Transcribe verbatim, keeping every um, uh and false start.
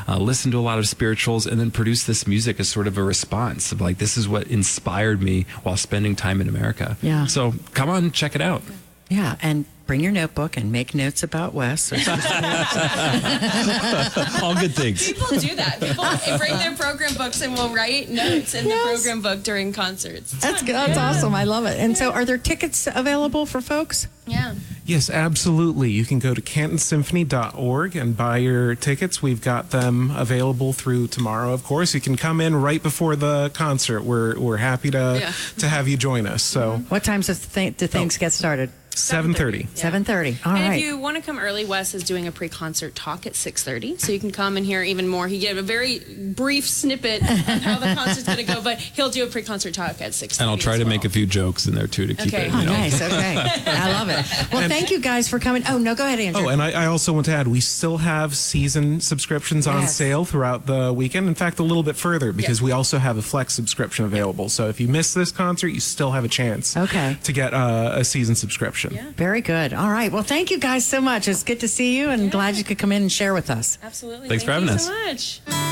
uh, listen to a lot of spirituals, and then produce this music as sort of a response of like, this is what inspired me while spending time in America. Yeah. So come on, check it out. Yeah, and bring your notebook and make notes about Wes. All good things. People do that. People bring their program books and will write notes in Yes. the program book during concerts. It's That's fun. good. That's Yeah. awesome. I love it. And so, are there tickets available for folks? Yeah. Yes, absolutely. You can go to canton symphony dot org and buy your tickets. We've got them available through tomorrow, of course. You can come in right before the concert. We're we're happy to Yeah. to have you join us. So What times do, th- do things get started? seven thirty. Seven thirty. All and right. if you want to come early, Wes is doing a pre-concert talk at six thirty, so you can come and hear even more. He gave a very brief snippet of how the concert's going to go, but he'll do a pre-concert talk at six thirty. And I'll try to make a few jokes in there too to keep Okay. it, Oh, you know. nice. Okay. I love it. Well, thank you guys for coming. Oh, no, go ahead, Andrew. Oh, and I, I also want to add, we still have season subscriptions on Yes. sale throughout the weekend. In fact, a little bit further because we also have a flex subscription available. So if you miss this concert, you still have a chance Okay. to get uh, a season subscription. Yeah. Very good. All right. Well, thank you guys so much. It's good to see you and glad you could come in and share with us. Absolutely. Thanks Thank for having you us. so much.